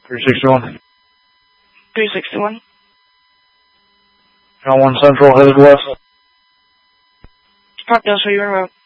361. 361. John 1 Central, headed west. Parkdale, show you en route.